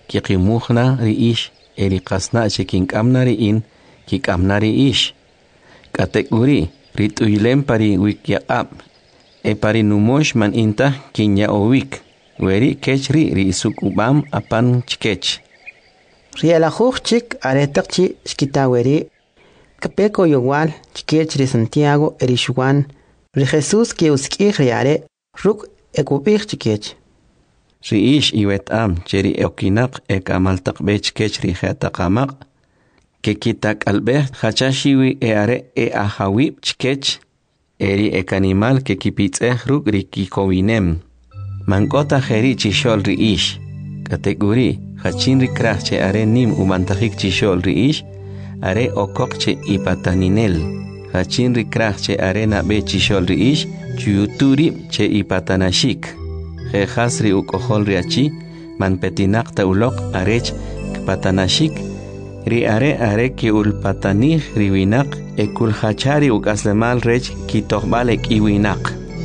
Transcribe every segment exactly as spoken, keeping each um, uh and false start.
kiqimuqna ri'ish eri qasna chikinkamna ri'in kikamna ri'ish kategori rit'uylem pari wikyaqab e pari numosh man inta kinya owik weri kechri ri'isukubam apan chkech rialajuj chik aretaqchi shkitaweri kapeko yowal chkech ri Santiago erishwan ri Jesús que uskij riare ruk ekubij chkech ri'ish iwetam cheri okinaq ekamaltaq bech kech ri jetaqamaq que kitak albej hachashiwi e are e ahawib chkech eri ek animal que kipitzeh ruk rikikowinem mankota jeri chishol ri'ish kategori hachin rikraj che are nim umantajik chishol ri'ish are okok che ipataninel hachin rikraj che are nabe chishol ri'ish chuyuturi che ipatanashik jehasri ukohol riachi man petinak taulok arech patanashik ri are are ki ulpatanih riwinak ekul hachari ukaslemal rech kitohbal ekiwinak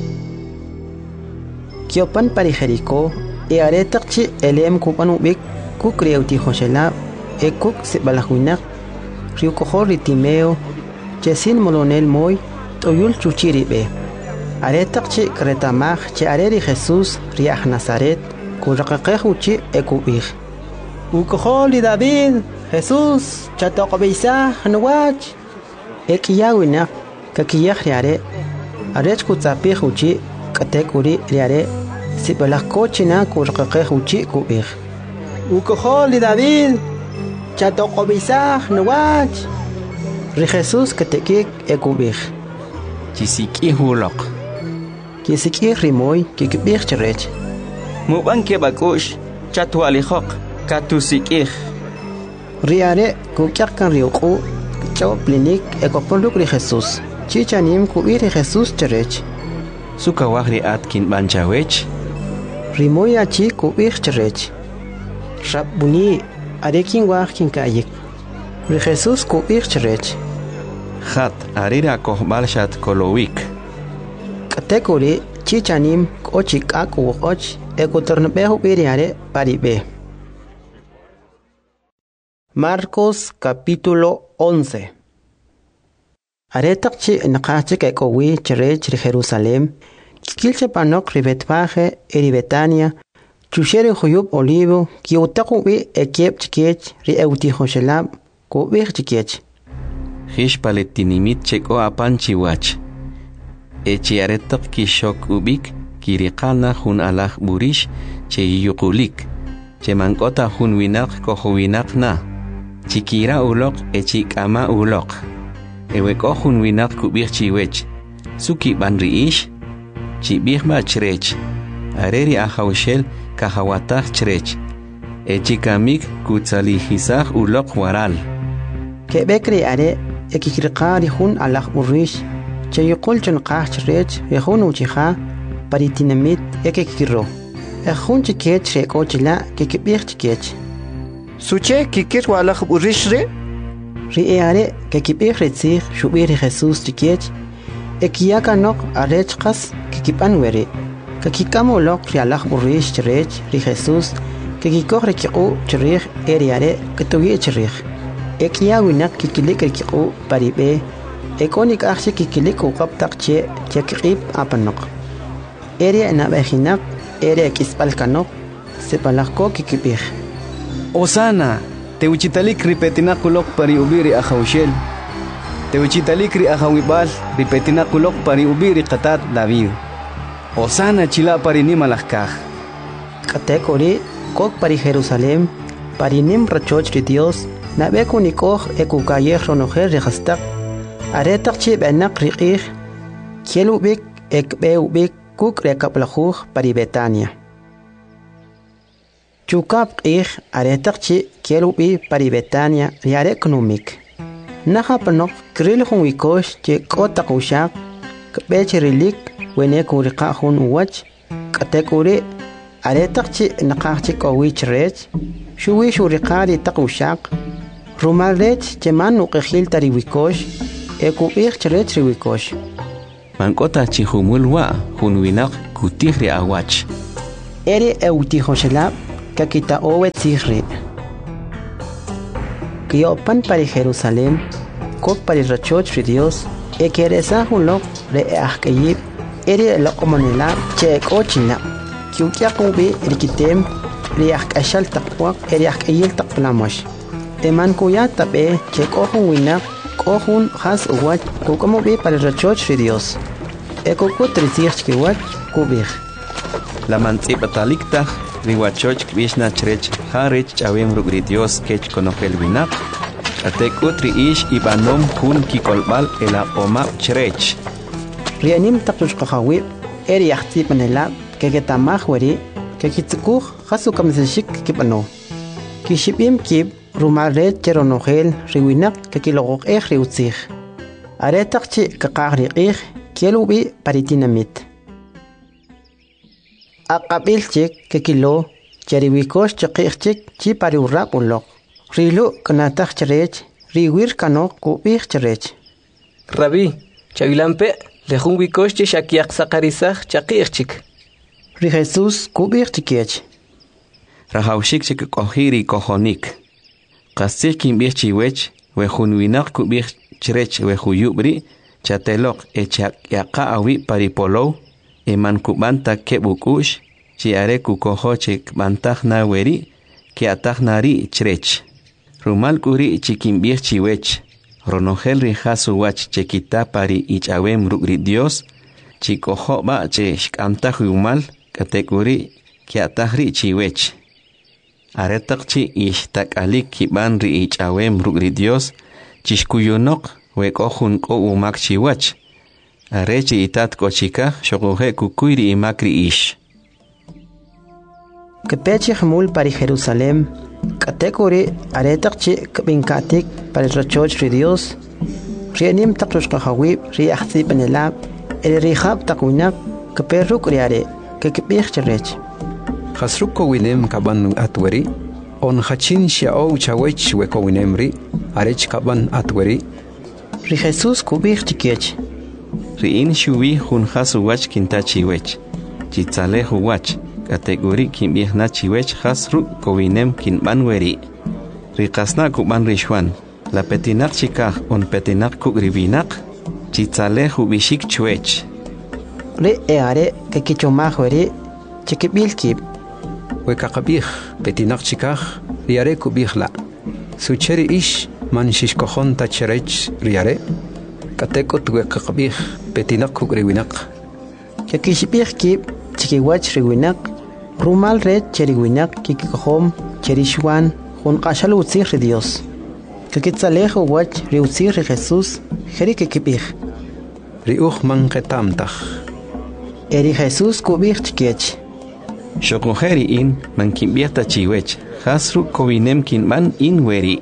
kiopan pari Jericó e are taqchi elem kupan ubik kuk reuti joshela e kuk sibalahuinak riukohol ritimeo chesin molonel moy toyul chuchiri be are taqchi kretamaj che are ri Jesús riaj Nazaret kuraqaqej uchi ekubij ukohol ri David Jesús chatoqobisa nuwach ekiyawina kakiyaj riare arech kutzapij uchi katekuri riare sibalakochina kuraqaqej uchi kubij ukohol ri David chatoqobisa nuwach ri Jesús katekik ekubij chisikij uloq kisikij rimoy kikibij cherech muban kebakush chatwalijoq katusikij riare kukyaqkan riuqu chawplinik ekopoluk ri Jesús chichanim kuir ri Jesús cherech sukawaj ri atkin banchawech rimoy achi kuir cherech rabuni arekin waj kinkayik ri Jesús kuir cherech hat arira kohbal shat kolowik katekuri chichanim kochik aku och ekotornbehu biriare paribe. Marcos capítulo once. Aretakchi naqachi kekowi cherech ri Jerusalem kilche panok ri Betfaje eri Betania chushere huyub olivo kiutaku bi ekiep chikech ri euti Joshelab ko bir chikech hish paletinimit cheko apanchi wach echi aretak ki shok ubik kiriqana hun alaj burish che yuqulik che mankota hun winak ko winak na chikira uloq echi kama uloq eweko hun winak kubir chiwech suki banriish chibih ma chrech areri ahawshel kahawatah chrech echi kamik kutzalihisah uloq waral kebekri are ekikriqari hun alaj burish che yuqul chunqah chrech ehun uchiha paritinamit ekikiro ehun chikech reko chila kikibih chikech suche kikir walaj burishre riare kikibih retzig shubir Jesús chikech ekiyaka nok arechqas kikipanwere kakikamo lok rialaj burish chrech ri Jesús kikikoh rekiqu chrich eriare kituye chrich ekiyawinak kikilik rekiqu paribe ekonik axi kikilik uqabtaqche chekqib apanok eri nabejinak eri kispalkanok sepalajko kikibih Osana teuchitalik ripetinakulok pari ubiri ahawshel teuchitalik ri ahawibal ripetinakulok pari ubiri qatat David Osana chila pari nimalajkaj katekori kok pari Jerusalem pari nim rachoch ri Dios nabekunikoh ekukayej ronojer rehastak aretaqchi benak riqij kielubik ekbeubik kuk rekaplajuj pari Betania chukap qij aretaqchi kielubi pari Betania riare knumik naja panok kril jun wikosh che kotaq ushaq kbech rilik wene kuriqa jun uwach katekuri aretaqchi naqaqchi kowich rech shuwi shuriqari taq ushaq rumalrech cheman uqijil tari wikosh ekubij chrech riwikosh mankota chihumul wa jun winaq kutij ri awach eri euti Joshelab kakita owe tzihri. Kiopan para Jerusalén, kok para rachoch ri Dios, e keresa hunlok re ahkayib, eri lokomonela che kochina. Kiukya kubi rikitem, ri ahkashal takwak, eri ahkayil takplamosh. Eman kuya tabe che kohun winak, kohun has uwat, kukamobi para rachoch ri Dios. E kokut rizich kiwat, kubich. La mantsipa talikta, riwachoch kvishna chrech, harech chawem rugri Dios kech konofel winak. Atekut riish ibanom hun kikolbal ela omap chrech. Rianim takush kahawib, eri yahtip manela, kegetamah weri, kekitsukuh, hasukam zeshik kipano. Kishipim kib, rumaret cheronogel, riwinak, kekilogok eh riutzich. Aretakchi kakagri ich, kielubi paritinamit. Akabilchik, kekilo, cheriwikosh chakirchik, chi pariurap ulok. Rilu kanatak cherech, riwir kanok kubich cherech. Rabbi, chavilampe, lejun wikosh shakiak sakarizach chakirchik. Ri Jesús kubich chikiech. Rahaushik chik kohiri kohonik. Kasik kimbich chiwech, wehun winak kubich cherech wehuyubri, chatelok echak yaka awi paripolo, eman kubanta kebukush, chiare kukohochik bantah na weri, ki atak nari cherech. Rumal kuri chikimbich chiwech, ronogel rijasu wach chekita pari ichawem rugri Dios, chikoho ba che shkamtah umal, katekuri ki atahri chiwech. Aretak chi ishtak alik kiban ri ichawem rugri Dios, chishkuyunok wekohun ko umak chiwach. Arechi itat kochika shogohe kukuiri imakri ish. Kepechi hamul pari Jerusalem, katekuri aretakchi kabinkatik para rachoch ri Dios, rianim takrush kahawib ri ahzi panelab, el rihab takunak keperruk riare, kekepich cherech. Hasruko winem kaban atweri, on hachin shiao chawech weko winemri, arech kaban atweri. Ri Jesús kubich chikiech. Ri in shuwi hun hasu wach kintachi wech, chitzale hu wach. Kategori kimbih na chiwech hasru kowinem kinban weri. Rikasna kuban rishwan. La petinak chikah on petinak kugribinak. Chitzale hubishik chwech. Re eare kekichomah weri chikibil kib. Wekakabih petinak chikah riare kubihla. Sucheri ish man shishkohon tacherech riare. Katekot wekakabih petinak kugribinak. Kekishibih kib chikiwach riwinak. Rumal red cheriwinak kikikohom cherishwan hun qashal utzir ri Dios. Kikitzalejo wach ri utzir ri Jesús jeri kikipich. Ri uch man ketamtach. Eri Jesús kubich chikiech. Shokojeri in man kimbiata chiwech. Hasru kowinem kinban in weri.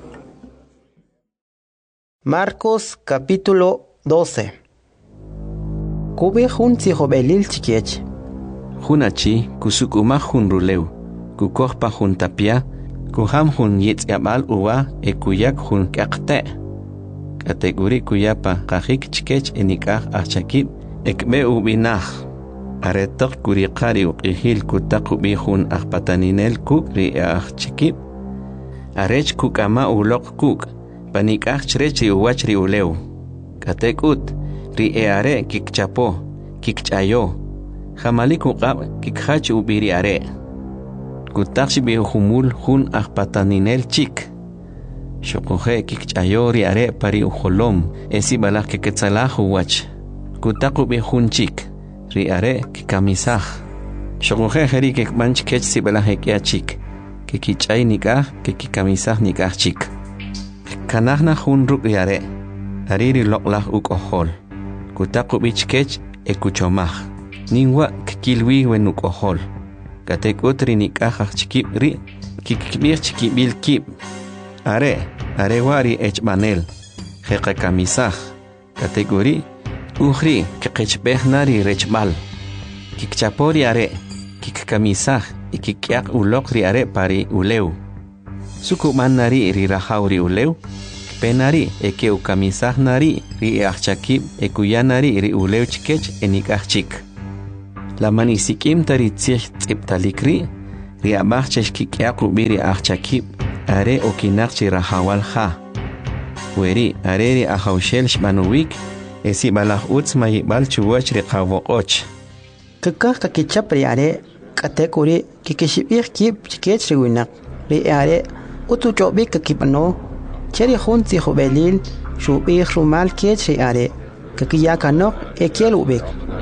Marcos capítulo doce. Kubich hun tzihobelil chikiech. Hunachi kusukumah hun ruleu, kukohpa hun tapia, kuham hun yitzabal uwa e kuyak hun kakte. Kategori kuyapa kahik chikech enikah achakib ekbe ubinah. Aretok kurikari ukihil kutakubi hun akpataninel kuk ri achikib. Arech kukama ulok kuk, panikah chrechi uwach ri uleu. Katekut ri eare kikchapo, kikchayo. Jamalik uqab kikhach ubiri are. Kutakshi bi humul hun akpataninel chik. Shokohe kikchayori are pari uholom. Esi balak kiketsalah wach. Kutaku bi hun chik. Ri are kikamisah. Shokohe heri kikmanch kech si balak hekia chik. Kikichay nikah kikikamisah nikah chik. Kanahna hun ruk ri are. Ariri loklah ukohol. Kutaku bi chkech ekuchomah. Ningwa kikilwi wenuk ohol. Katek otri nikahach chikib ri, kikibir chikibil kib. Are, are wari echmanel. Jeka kamisah. Kategori, uhri kikechbeh nari rechbal. Kikchapori are, kikkamisah, ikikyak ulokri are pari uleu. Sukuman nari ri rahauri uleu. Penari ekeu kamisah nari ri achakib ekuyanari ri uleu chikech enikach chik. La manisikim taritzich tziptalikri, ri abach cheshkikiak rubiri achchakib are okinak chi rahawal ha weri are ri ahawshel shmanuwik esi balaj utz mayibal chuwach ri qawoqoch kakak kakichap ri are katekuri kikishibik kib chikech riwinak ri are utu chobik kakipano cheri junti jubelil shubik rumal kech ri are kakiyakanok ekiel ubik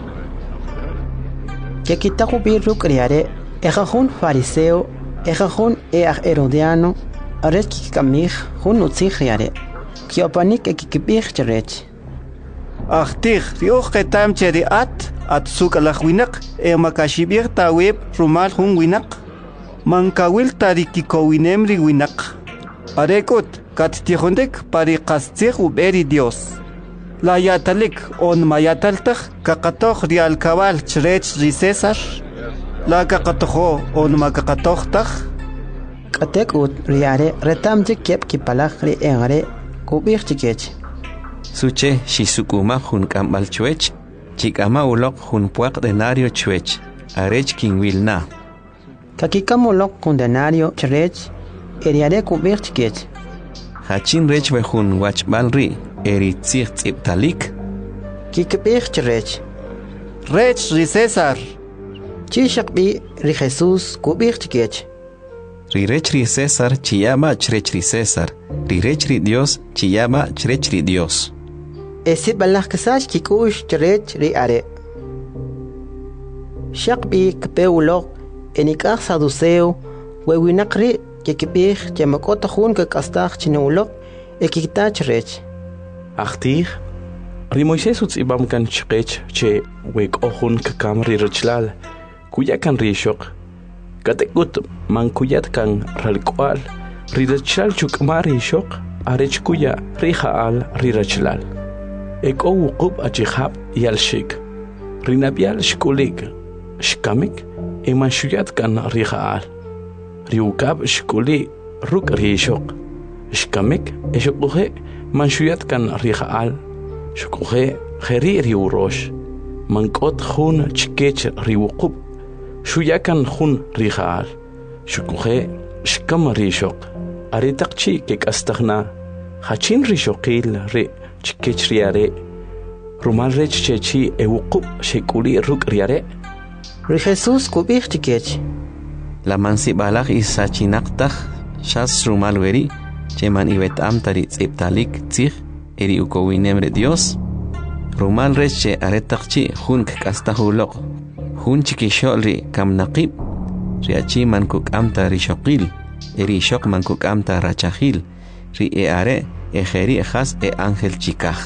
kakitaku birruk ri are ejajun fariseo ejajun eaj herodiano aret kikamij jun utzij ri are kiopanik ekikibik cherech Achtih, rioch ketam cheri at, at suk alach winak, e makashibir taweb rumal hun winak. Mankawil tarikiko winemri winak. Arekut, kat tihondek pari kastzih uberi Dios. La yatalik on mayataltach, kakatoch rial kawal chrech ri Cesar. La kakatocho on makakatochtach. Katek ut riare retam jikep kipalach ri engare kubik chikech. Suche shisukuma hun kambal chuech, chikama ulok hun puak denario chuech, arech king wilna. Kakikam ulok kun denario cherech, eriare kubik chikech. Hachin rech we hun wachbal ri, eri tzich tziptalik. Kikibik cherech. Rech ri Cesar. Chishakbi ri Jesus kubik chikech. Ri rech ri Cesar chiyama chrech ri Cesar, ri rech ri Dios chiyama chrech ri Dios. Esi balach kasach kikush cherech ri are. Shakbi kpe ulok enikach saduceo wewinakri kikibik chemakota jun kakastach chine ulok ekikita cherech. Achtih, ri Moisés utz ibam kan chkech che wek ohun kakam ri rechlal, kuya kan ri shok. Katekut man kuyat kan ralkwal, ri rechlal chukmar ri shok, arech kuya ri haal ri rechlal. Ek o wuqub achihab yal shik. Rinabial shkulik, shkamik, eman shuyat kan ri haal. Riukab shkuli ruk ri shok. Shkamik, eshukuhe, man shuyat kan ri haal. Shukuhe, kheri ri urosh. Mankot khun chikech ri wuqub. Shuyakan khun ri haal. Shukuhe, shkam ri shok. Aritakchi kek astaghna. Hachin ri shokil ri. Chikech riare rumal rech chechi ewuqub shekuli ruk riare Ri Jesus kubik chikech. La mansi balach isa chinaqtaj shas rumal weri cheman ibetam tari tziptalik tzich eri ukowinemre Dios rumal rech che aretaqchi jun kakastahulok jun chikishol ri kamnaqib riachi man kukam tari shoqil eri shok man kukam tarachahil ri eare ejeri ejas e ángel chikaj.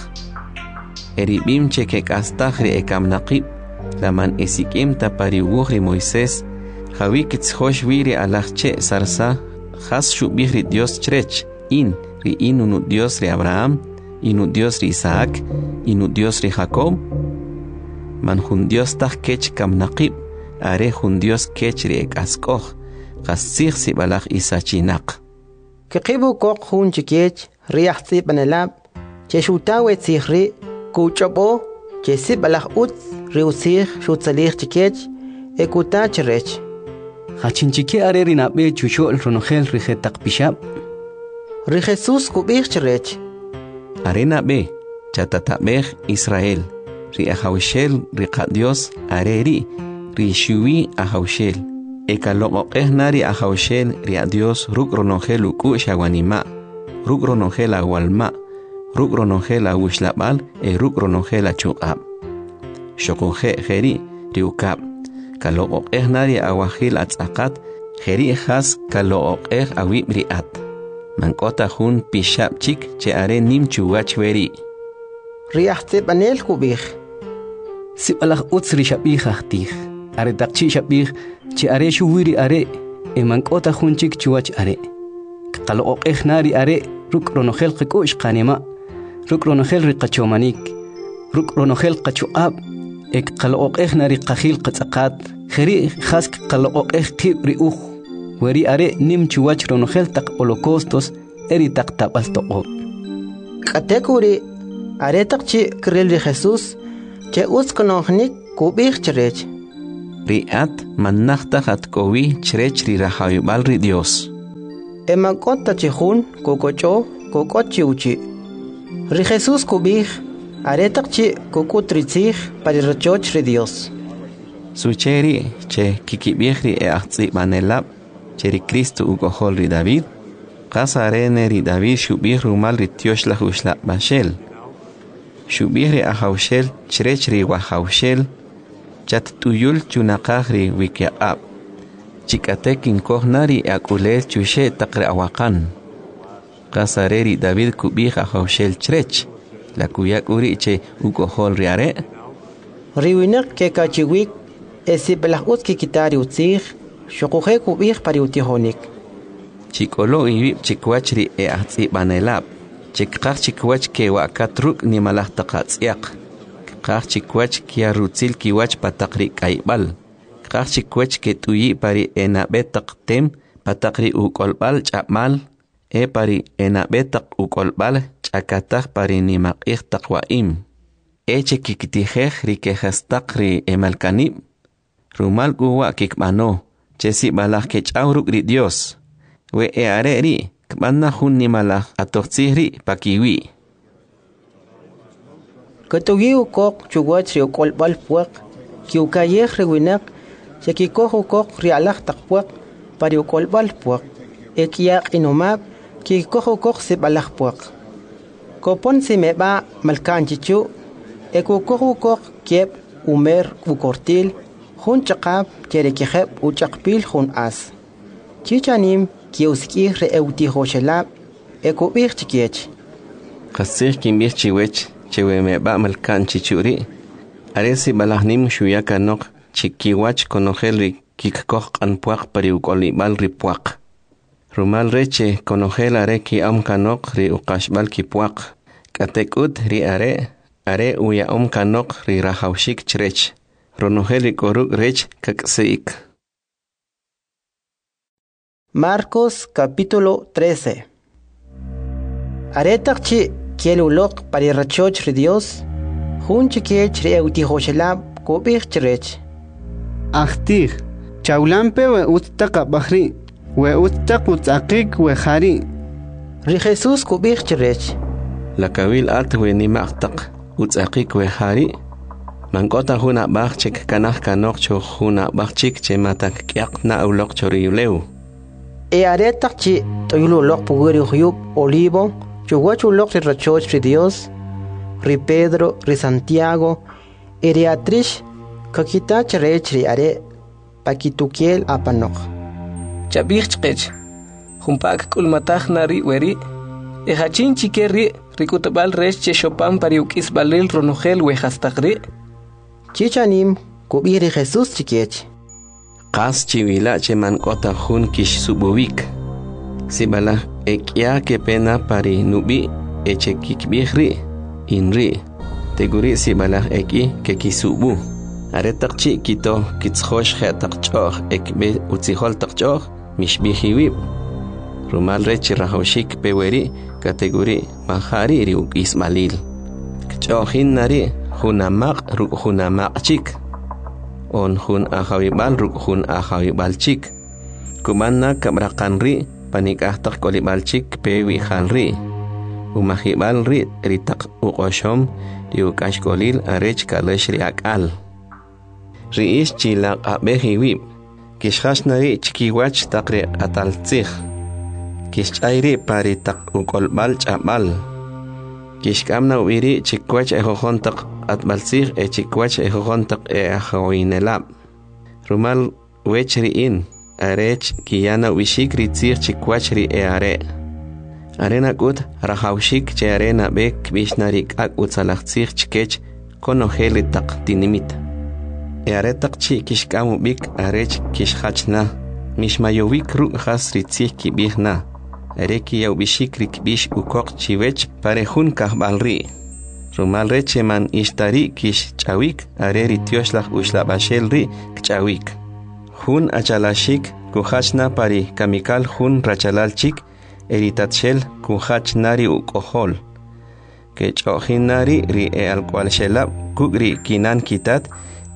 Eribim cheke kastajri e kamnaqib, laman esikim tapariwuhri Moisés, javik tzhosh viri alachche sarsa, jas shubihri Dios chrech, in, ri inunu Dios ri Abraham, inu Dios ri Isaac, inu Dios ri Jacob. Man jun Dios taj kech kamnaqib, are jun Dios kech ri ek askoj, jas zich si balach isachinaq. Kiqibu kok jun chikech, riach tzipanelab, che shutawe tzihri, kuchobo, che sibalach ut, riutzih, shutzalich chikech, ekuta cherech. Hachinchike are rinabe chucho el ronogel rijetak pishab. Ri Jesus kubik cherech. Arena be, chatatabej Israel, ri ahawshel ri Dios areri, ri shuwi ahawshel. Eka loqoqeh nari ahawshel ri a Dios ruk ronogel uku shawanima. Ruk ronogela walma, ruk ronogela wishlabal, e ruk ronogela chukab. Shokoje jeri, riukab. Kalook nari awahil at akat, jeri has kalook awib riat. Mankota hun pishab chik, che are nim chuwach weri. Riachte banel kubich. Sibalach utz rishabih achtih. Are takchi shabih, che are shuwiri are, e mankota hun chik chuwach are. Kalook nari are, ruk ronogel qikush qanima, ruk ronogel riqachomanik, ruk ronogel qachuab, ek kalook nari qahil qatzaqat, jeri khask kalook qib riuh, weri are nim chuwach ronogel tak holocaustos, eri tak tabal toqob. Katekuri, are takchi kril ri Jesus, che utz konognik kubich cherech. riat manachta hat kowi chrech ri rahayubal ri Dios. Eman kota chihun kokocho kokochi uchi. Ri Jesús kubij aretak chi kokutritzij para rachoch ri Dios. Sucheri che kikibihri e ahtsi manelab cheri Cristo ugohol ri David. Qasarene ri David shubih rumal ri tioshla hushla bashel. Shubih ri ahawshel chrech ri wahawshel. Chat tuyul chunaqahri wikiab. Chikatekin kohnari akulel chushe takre awakan. Qasareri David kubih ahawshel chrech. La kuyak uri che ugohol riare. Riwinak ke kachiwik esi belahut ki kitari utzig shokuhe kubih pari utihonik. Chikolo iwib chikwachri e ahtsi banelab. Chikkach chikwach ke wakatruk ni malah taqatsiaq. Kach chikwach kia rutzil kiwach patakri kaibal. Kach chikwach ke tuyi pari enabetak tem patakri ukolbal chapmal. E pari enabetak ukolbal chakatak pari ni maqih taqwaim. Eche kikitijej rikejastak ri emalkanib. Rumal guwa kikmano. Chesi balah kechawruk ri Dios. We e areri kmanna hun ni malah atoxihri pakiwi. Katugi ukok chuwach ri ukolbal puak. Ki ukayej rewinak. Chekikoh ukok rialak takpuak pari ukolbal puak. E kiyak inumab ki koh ukok se balak puak. Kopon se meba malkan chichu. E kukoh ukok kiep umer ukortil. Hun chakab cherekiheb uchakpil hun as. Chichanim kiuskih re euti hoshelab. E kubih chikiech. Qasih kimbih chiwech chewe meba malkan chichuri. Aresi balahnim shuyakanok chikiwach konohel kikkoh anpuak pari ukolibal ripuak. Rumal reche konohel are ki amkanok ri uqashbal kipuak. Katekut ri are are uya amkanok ri rahawshik chrech. Ronohel ri koruk rech kakseik. Marcos capítulo trece. Aretak chi kielulok pari rachoch ri Dios. Hun chikiech ri euti hoshelab kubih chrech. Ahtih, chaulampe we ustaka bahri, we ustak utzakik we hari. Ri Jesús kubih chrech. La kawil alt we ni maqtaq utzakik we hari. Mankota huna bachik kanah kanok cho huna bachik che matak kyak na ulok choriyuleu. E aretak chi toyululok puguri huyub olivo, chuguachulok ri rachoch ri Dios, ri Pedro, ri Santiago, e ri atrish kakita chrech ri are pakitukiel apanok. Chabih chqech. Humpak kulmatah nari weri. E hachin chikeri rikutabal resh che shopan pari ukis balil ronogel we hastagri. Chichanim kubih ri Jesús chikiech. Qas chiwila che mankota hun kish subuvik. Sibala ekya ke pena pari nubi eche kikbihri inri. Teguri sibala eki ke kisubu. Aretakchi kito kitzhosh khetakchoh ekbe utzihol takchoh mishbihiwib. Rumal rechi rahoshik peweri kategori mahari ri ukismalil. Kchohin nari hunamaq ruk hunamaq chik. On hun ahawibal ruk hun ahawibal chik. Kumanna kabrakanri panikahtak kolibal chik pewi halri. Umahibal ri ritak uqoshom riukashkolil arech kalesh riakal. Riish chilaq abehiwib. Kishhashnari chikiwach takri ataltzih. Kishchayri pari tak ukolbal chabal. Kishkamna uiri chikwach ejojontak atbalzih e chikwach ejojontak e ahawinelab. Rumal wechri in. Arech kiyana wishik ritzih chikwach ri e are. Arena kut rahawshik che arena bek bishnarik ak utzalachtzih chikech konoheli tak tinimit. E aretak chi kishkamu bik arech kishhachna. Mishmayowik ru has ritzih kibihna. Areki yaw bishik rikbish ukok chiwech parejun kahbalri. Rumal reche man ishtari kish chawik areri tioshlach ushlabashel ri kchawik. Hun achalashik kuhachna pari kamikal hun rachalalchik eritatshel kuhachnari ukohol. Kechojinari ri e alkwalshelab kugri kinan kitat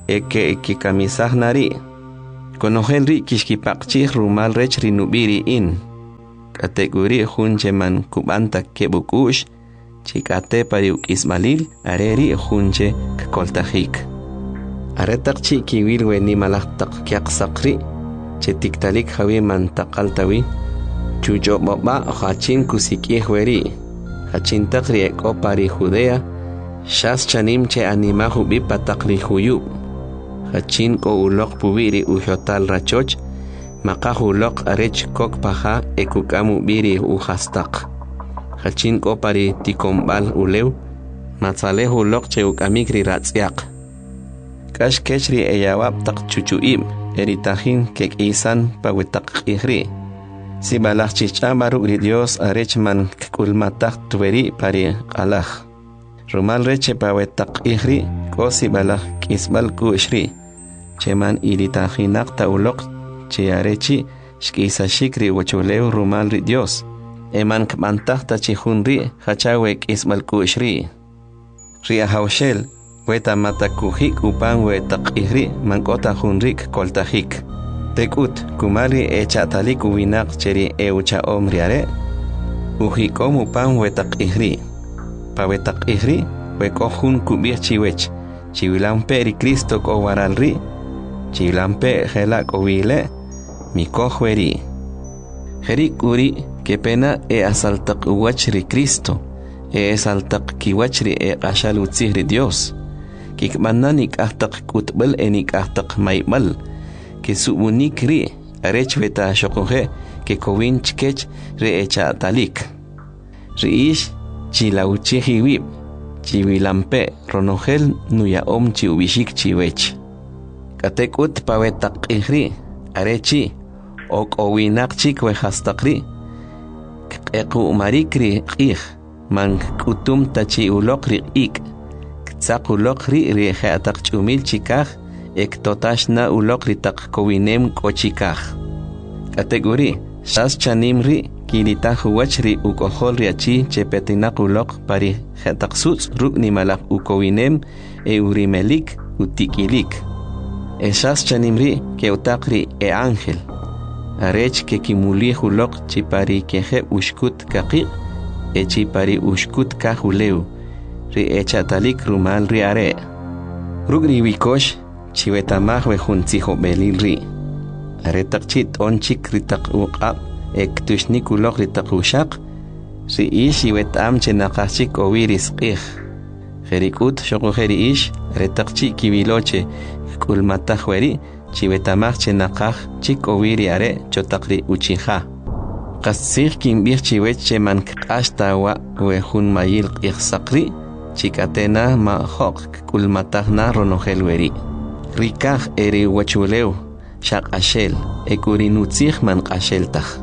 eke eke camisaj nari. Konojel ri kishkipakchih rumal rech rinubiri in. Kategori junche man kubanta kebukush. Chikate pariuk ismalil areri junche kakoltajik. Aretak chi kiwil we ni malaktak kyak sakri. Chetiktalik hawi man takaltawi. Chujo boba hachin kusiki hueri. Hachin takri eko pari Judea. Shas chanim che anima hubi patakli huyub. Hachin ko ulok pubiri ujotal rachoch. Maka hulok arech kok paha ekukamu biri uhastak. Hachin ko pari tikombal ulew. Matzale hulok che ukamikri ratsiak. Kash kechri eyawab tak chuchuib. Eritahin kek isan pawetak ihri. Si balak chicha baru ri Dios arech man kulmatak tuweri pari alaj. Rumal reche pawetak ihri ko si balak kisbal ku ishri. Cheman iritahinak taulok che arechi shkisa shikri wachulew rumal ri Dios. Eman kmantak ta chihunri hachawe kisbal ku ishri. Ri ahawshel weta matakuhik upan wetak ihri mankota hunrik koltajik. Tekut kumari echatalik uwinak cheri eucha omriare. Uhikom upan wetak ihri. Pa wetak ihri weko hun kubir chiwech. Chiwilampe ri Cristo ko waralri. Chiwilampe helak owile miko hueri. Herik uri que pena e asaltak uwach ri Cristo. E asaltak kiwach ri e ashalutzih ri Dios. Kikmanan ahtak kutbel enik ahtak maibal. Que subunik ri arech weta shokoje que kowin chkech re echa talik. Riish chilauchi hiwib chiwilampe ronogel nuya om chiubishik chiwech. Katekut pawetak ihri arechi ok owinak chik wehastakri. Eku marikri ih man kutum tachi ulokri ik. Ktsakulokri ri heatak chumil chikaj. Ek totashna ulok ritak kowinem kochikaj. Kategori shas chanimri kilitaj uwachri ukohol riachi chepetinak ulok pari hetak suts ruk nimalak ukowinem e urimelik utikilik. E shas chanimri ke utakri e ángel. Arech ke kimuli ulok chipari keje ushkut kakik e chipari ushkut kahuleu. Ri echatalik rumal riare. Ruk riwikosh chiwetamaj wejunzijo belilri. Aretak chit onchik ritak uqab ek tushnikulok ritak ushak. Si ish iwetam chenakachik owiris qih. Jerikut shoko jeri ish retak chik kibiloche kulmataj weri chiwetamaj chenakaj chik owiri are chotakri uchija. Qasik kimbir chiwech cheman kashtawa wejun mayil qih sakri chikatena ma hok kulmataj na ronogel weri. Rikaj eri wachuleu, shak ashel, ekurinutzig man asheltaj.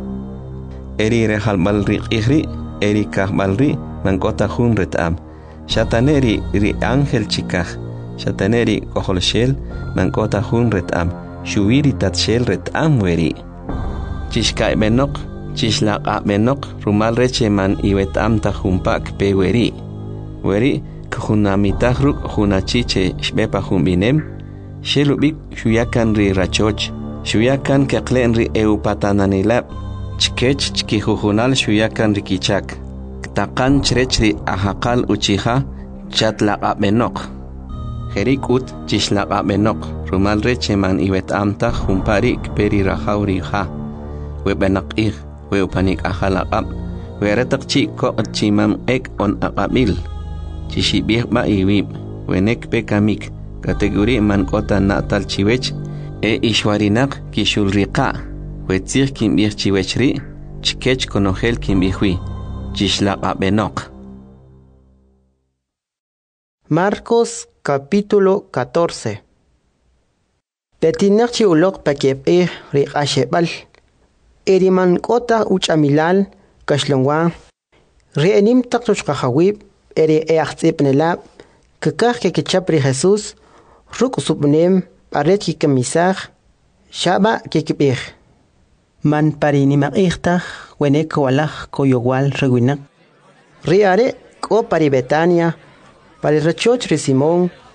Eri rehalbal rik ihri, eri kahbalri, man kota hun retam. Shataneri ri ángel chikaj, shataneri koholshel, man kota hun retam. Shuiri tatshel retam weri. Chishkai benok, chishlak a benok, rumal reche man iwetam tajumpak pe weri. Weri, kuhunamitah ruk hunachiche shbepa humbinem. Shelubik shuyakan ri rachoch, shuyakan keklen ri eupatananilab, chkech chkihujunal shuyakan ri kichak, ktakan chrech ri ahakal uchija, chatlaq benok. Jerikut chishlaq benok, rumal recheman iwet amta jumparik peri rajauri ha, webenak ig, weupanik ahalaqab, weretak chiko chimam ek on aqabil, chishibih ba iwib, wenek pekamik. Kategori man kota natal chiwech e ishwarinak kishulriqa. Wetzir kimbir chiwechri chkech konogel kimbihui. Chishlaqa benok. Marcos capítulo catorce. Petinak chi ulok pakep e riqashebal. Eriman kota uchamilal kashlongwa. Reenim taktushkahawib eri eaxtipnelab. Kekah kekechapri Jesus. Ruk subnem paret ki kemisaj shaba kekibih. Man parini maqihtah wenek walaj koyowal rewinak. Riare ko pari Betania, pari rachoch ri Simón,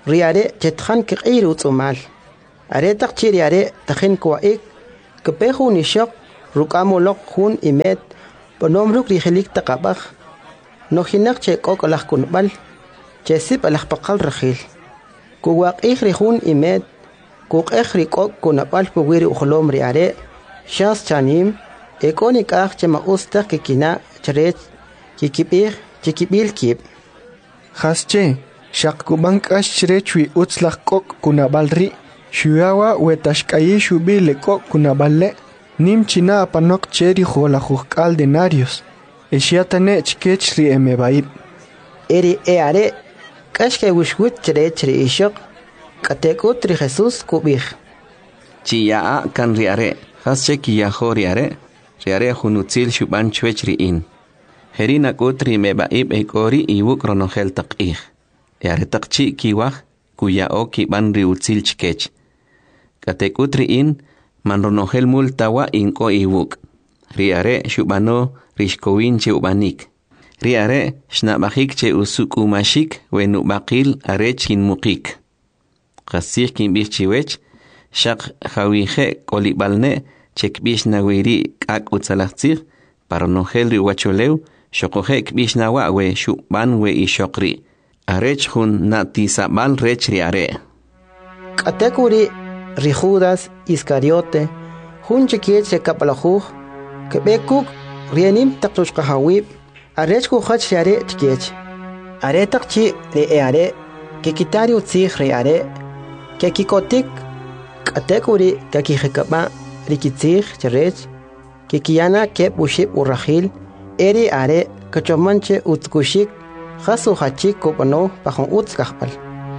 riare chetjan kiqiru tsumal. Are tak chiriare tajen kwaik kepehu nishok rukamolok hun imet bonomruk rihelik takabak. No hinak che kokolak kunbal che sip alak pakal rahil. Kuwak ik rihun imet kuk ek rikok kunabal puwiri ukolom riare shas chanim ekonik ak che maustak kikina cheret kikipir chikibil kip. Hasche shak kubank ash chrechui utslak kok kunabalri shuyawa wetashkayi shubile kok kunaballe nim china panok cheri jola jukal denarios eshiatane chkechri emebaib eri eare kashke wishwit cherechri ishok katekutri Jesus kubih Chiyaa kan riare hasche kiyaho riare riare hunutzil shuban chwechri in herina kutri mebaib ekori iwuk ronogel taqih eare taqchi kiwah kuyao kiban riutzil chkech katekutri in man ronogel multawa inko iwuk riare shubano rishkowin che ubanik riare shnabahik che usukumashik wenu bakil arech kin mukik qasih kin bichiwech shaq khawije kolibalne chekbish nawiri kak utsalachtir paronogel ri wacholew shokoje kbish nawa we shuban we ishokri arech hun natisabal rech riare katekuri ri Judas Iscariote hun chikiet se kapalajuj kebekuk rienim taktush kahawib arech ku khach riare chikiet are takchi re eare ke kitari utzih riare ke kikotik katekuri kakijekaba rikitzih cherech ke kiana ke bushib urahil eri are kachomanche utkushik khasu hachik kopano pajon utskahpal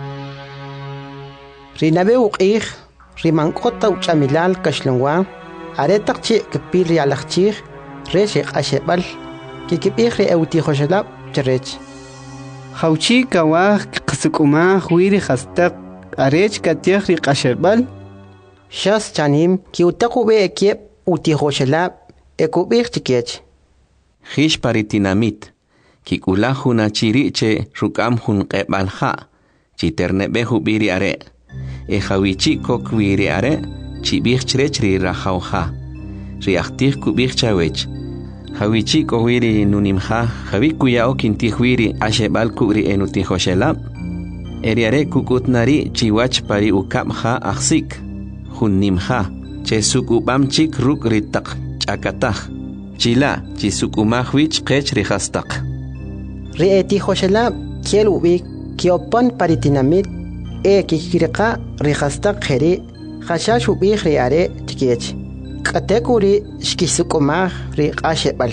rinabe uqih rimankota uchamilal kashlungwa are takchi kepil rialachchih reshe qashebal ke kipih re euti khoshalab cherech Hauchi kawah qsukuma huiri khastak arech katiah ri qashebal shas chanim ki utaku be ekiep uti khoshalab ekubih chikech Hish paritinamit kikula huna chiri che rukam hun qebalha chiternebe hubiri are e hawichi kokwiri are chibih chrechri rahauha riachtih kubih chawech hawichi kowiri nunimha hawikuyao kintihwiri ashebal kubri enutihoshelab eriare kukutnari chiwach pari ukabha aksik hunnimha che sukubamchik ruk ritak chakatah chila chisukumahwich qech rihastak rieti hoshelab kielubik kiopan paritinamit e kikirqa rihastak kheri khashash ubih riare tikech katekuri shkisukumah riqashebal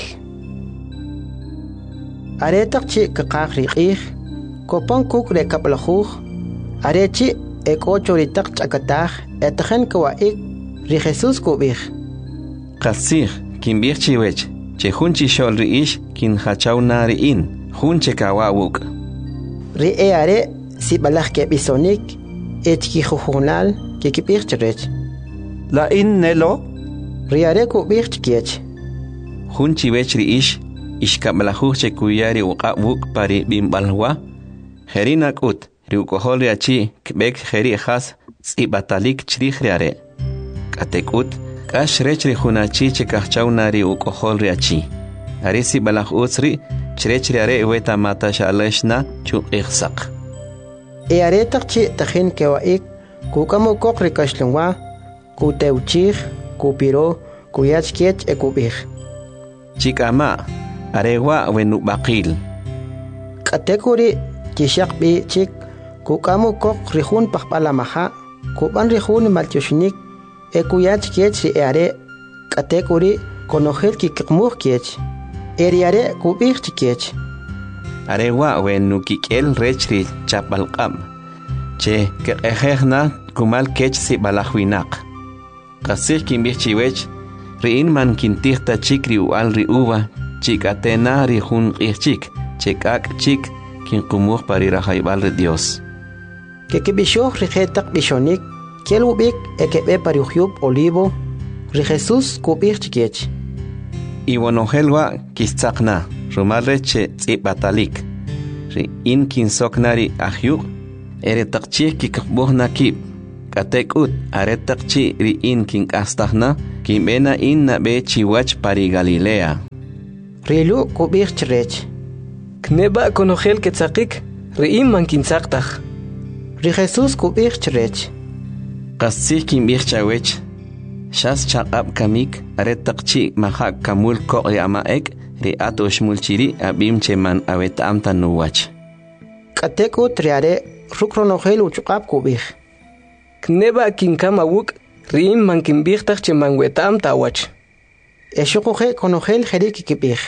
aretak chi qaq riqih kopan kuk re kaplajuj arechi ekochoritak chakatah etjen kwaik ri Jesus kubih qasih kin birchiwech che hunchi shol riish kin hachaw nari in hunche kawawuk ri eare si balaj ke bisonik etki khujunal ke kipir cherech La in nelo ri are ku bir chkiech hunchi wech riish ishkablajuj che kuyari uqawuk pari bimbalwa herina kut riukohol riachi kbek heri khas tsibatalik chrih riare katekut kash rechri hunachi che kahchaw nari ukohol riachi arisi balaj utsri chrechri are weta mata shaleshna chu ikhsaq e are takchi tahin kewaik ku kamo kokri kashlungwa ku teuchih ku piro ku yachkiech ekubih chikama arewa wenu baqil katekuri kishaq bi chik ku kamo kok rihun paqpala maha ku ban rihun maltyoshnik eku yachkiech ri are katekuri konojel ki kmuh kiech eriare ku bih chkiech arewa wenu kikel rechri chapalqam che kehehna kumal kech si balahwinaq qasih kin bichiwech riin man kintihta chikri ual ri uva chikatena ri hun qihchik chekak chik kin qumuh pari rahaybal ri Dios que que bishoh rijetak bishonik kielubik ekebe pariuhyub olivo ri Jesus kubih chkiech iwonohelwa kistzaqna rumalreche tsibatalik ri in kinsoknari ahyuk eretaqchi kikbuhna kib katekut aretaqchi riin kinkastahna kimbena inna be chiwach pari Galilea rilu kubich chrech kneba konogel ketzakik riin man kinsaktah ri Jesus kubich chrech qassi kimbich chawech shas chaqab kamik aretaqchi mahak kamul qoqri amaek ri atosh mulchiri abim cheman awet amta nuwach katekut riare rukronogel uchqab kubich kneba kinkama wuk riin man kinbichtah cheman wetam tawach eshuqoje konogel jerik kibich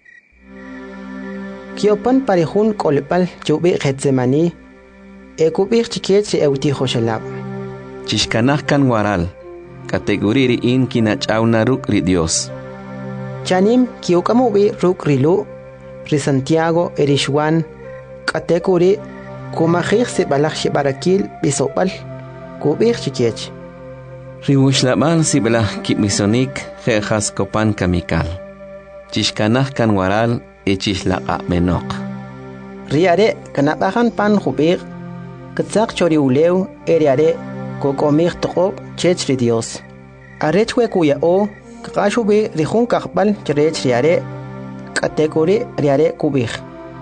kiopan parihun kolpal chubi Getsemani ekubich chikech euti joshelab chishkanah kan waral kategori riin kinachawna ruk ri Dios chanim kiokamubi ruk rilu ri Santiago erishwan kategori kumajih se balak barakil bisopal kubich chikech riwushlaban sibla kimisonik jejas kopan kamikal chishkanah kan waral echishlaqa menok riare kanabahan pan jubir katzak chori uleu eriare kokomir toqob chech ri Dios arechwe kuya o kakashubi rihun kakbal cherech riare kategori riare kubich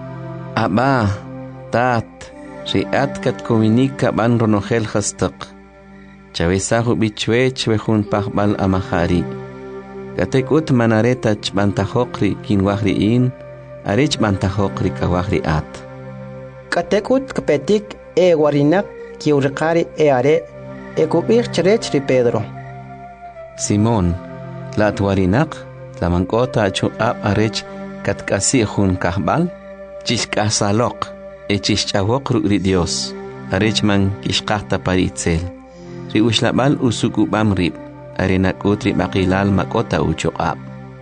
aba tat riat kat kominika ban ronogel khastaq chawesahu bichwe chwehun pakbal amahari katekut manareta chbantajokri kinwahriin arech bantajokri kawahri at katekut kapetik e warinak kiurqari e are e kubich cherech ri Pedro Simón la twarinak la mankota chu ab arech katkasi hun kahbal chishkasalok e chishchawok ri Dios arech man kishqahta paritzel ri ushlabal usukubam rib arinak utri baqilal makota uchuqab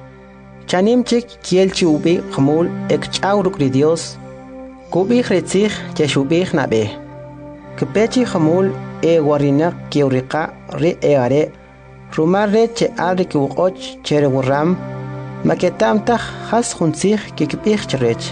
chanim chik kiel chubi khmul ek chawruk ri Dios kubich retzich cheshubich nabe kepechi khmul e warinak kiuriqa ri e are rumar re che ari kuqoch chere wuram maketam tah khas khunzich kikbich cherech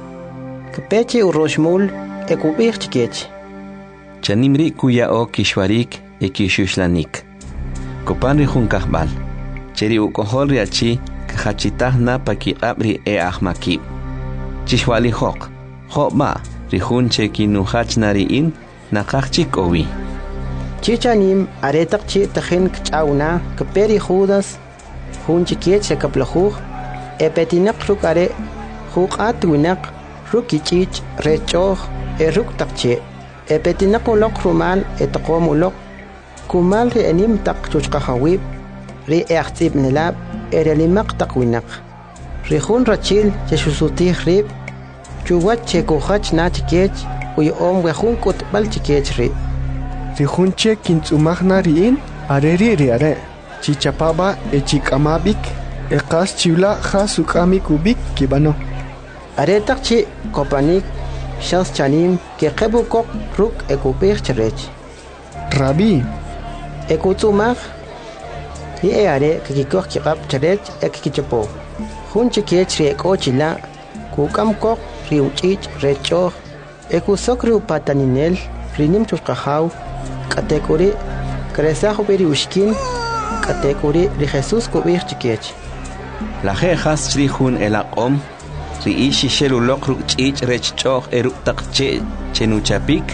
kepechi uroshmul e kubich chikech chanimri kuya o kishwarik e kishuslanik kopanri jun kahbal cheri ukohol riachi kachitahna pakiqabri e ahmaki chishwali hok homa rihun chekinuhachnari in naqachik owi chichanim aretak chi tahin kchauna kperi judas hun chikiet sekaplahu epetinak rukare huqat winak rukichich rechoh eruk takche epetinak ulok rumal etqomulok kumal ri anim tak chuchqahawib ri ehtib nilab erelimaq taqwinak ri hun rachil chesusutih rib chuwat chekuhach na chikech uy om wehun kutbal chikech ri Rihunche kintzumagna riin areri riare chichapaba echikamabik eqas chivla jasukami kubik kibano aretak chi kopanik shas chanim ke qebukok ruk ekupir cherech Rabi ekutumag hi eare kikikok kikap cherech ekikichapo hunche kech ri ekochila kukam kok riuchich recho ekusok ri upataninel rinim chuskahaw kategori kresaho beri ushkin kategori ri Jesus kubich chikech la jejas trihun elaqom ri ishi shelulok ruchich rechchoh eruk taqche chenuchapik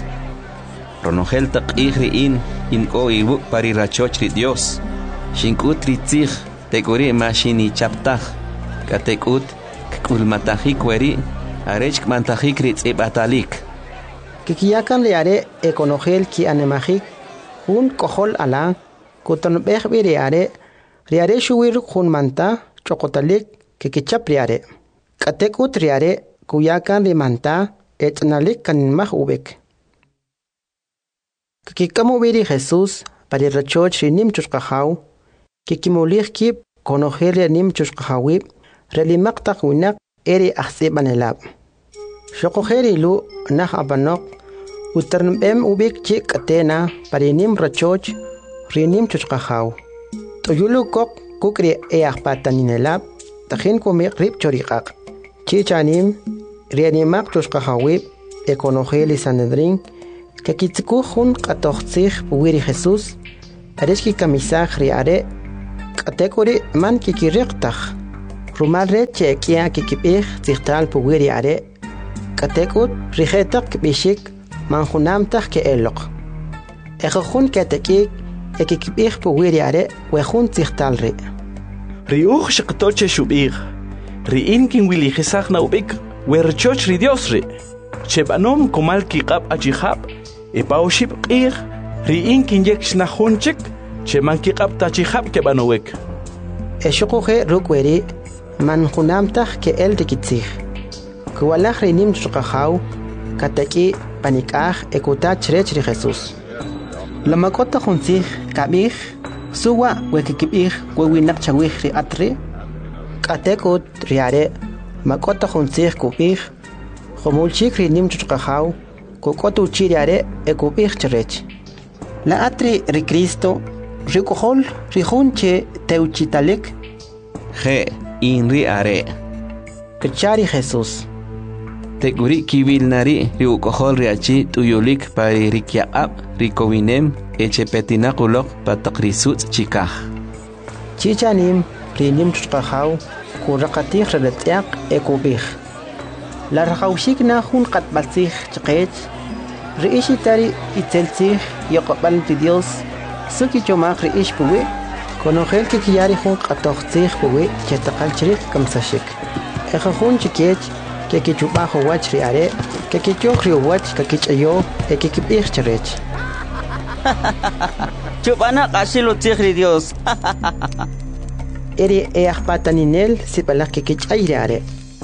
ronogel taqih riin inko ibu pari rachoch ri Dios shinkut ritzih tegori mashini chaptah katekut kulmatahik weri arech kmantajik ritzibatalik kikiyakan riare ekonogel ki anemajik hun kohol ala kuton beh riare riare shuwir hun manta chokotalik kikichap riare katekut riare kuyakan rimanta etnalik kan mah ubek kikikamu biri Jesus pari rachoch rinim chushqahaw kikimulich kip konogel rinim chushqahawib relimaq taqwinak eri ahsibanelab shokogeri lu nah abanok uternbem ubik chi katena parinim rachoch rinim chushqahaw toyulu kok kukri e ahpataninelab tahin kumi rib choriqaq chichanim rianimaq chushqahawib ekonogeli sanedrin Kakitsuku hun qatoqtsij puwiri Jesús. Areshki kamisaj ri are. Katekuri man kikiriqtaj. Rumalre chekia kikipij zihtal puwiri are. Katekut rijetak kibishik manjunamtaj ke eloq. Ejojun katekik ekikipij puwiri are wejun zihtal ri. Riuj shqtolche shubig. Riin kin wili jesaj na ubik. Werchoch ri Dios ri. Chebanom komal kikap achihab. Ipaushib qir. Riin kin yek shnahunchik. Cheman kikap tachihab kebanowek. Eshukuje rukweri manjunamtaj ke el rikitzij. Kuwalaj rinim chuqajaw kataki panikaj ekutach rech ri Jesús. Lamakota juntzij kabij suwa wekikibij wewinak chawij ri atri. Katekut riare makota juntzij kubij jomulchik rinim chuqajaw kukotu chiriare ekubij cherech. La atri ri Cristo rikojol rijunche teuchitalik. Je inri are. Kachari Jesús. Teguri kivilnari riukojol riachi tuyulik pari rikiaab rikowinem echepetinakulok patakrisut chikaj. Chichanim rinim chuqajaw kuraqatij reletiaq ekubij. La rajawshik na jun qatbaltzij chqech riishitari itzeltzij yoqbal ti Dios suki chomaj riish puwi konojel ke kiyari jun qatoqtzij puwi chetaqal chrik kamsashik. Eja jun chikech que que chubajo watch riare que que yo rio watch que que yo e que que ir cherech chubana qashilo tigri Dios eri e ahpataninel si pala que que chairare